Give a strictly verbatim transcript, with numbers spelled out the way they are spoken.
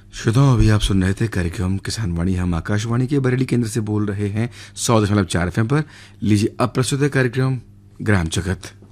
श्रोताओं, अभी आप सुन रहे थे कार्यक्रम किसान वाणी। हम आकाशवाणी के बरेली केंद्र से बोल रहे हैं सौ दशमलव चार एफ एम पर। लीजिए अब प्रस्तुत है कार्यक्रम ग्राम जगत।